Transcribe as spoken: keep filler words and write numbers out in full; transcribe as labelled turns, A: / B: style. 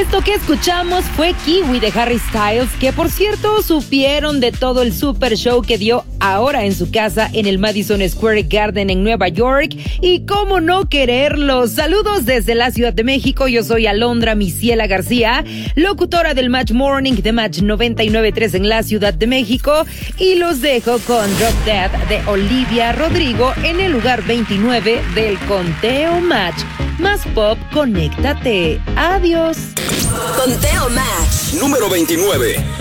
A: Esto que escuchamos fue Kiwi de Harry Styles, que por cierto supieron de todo el super show que dio ahora en su casa en el Madison Square Garden en Nueva York. Y cómo no quererlos. Saludos desde la Ciudad de México. Yo soy Alondra Misiela García, locutora del Match Morning de Match noventa y nueve punto tres en la Ciudad de México. Y los dejo con Drop Dead de Olivia Rodrigo en el lugar veintinueve del conteo Match. Más pop, conéctate. Adiós.
B: Conteo Match.
C: Número veintinueve.